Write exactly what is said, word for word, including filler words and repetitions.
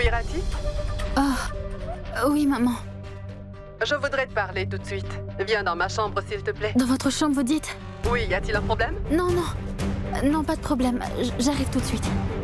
Irati? Oh, oui, maman. Je voudrais te parler tout de suite. Viens dans ma chambre, s'il te plaît. Dans votre chambre, vous dites? Oui, y a-t-il un problème? Non, non. Non, pas de problème. J- J'arrive tout de suite.